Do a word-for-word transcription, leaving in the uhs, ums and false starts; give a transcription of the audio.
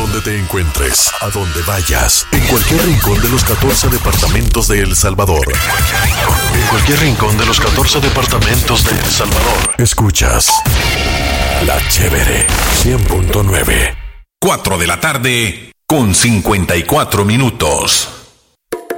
donde te encuentres, a donde vayas, en cualquier rincón de los catorce departamentos de El Salvador. En cualquier rincón de los catorce departamentos de El Salvador. Escuchas La Chévere cien punto nueve. cuatro de la tarde con cincuenta y cuatro minutos.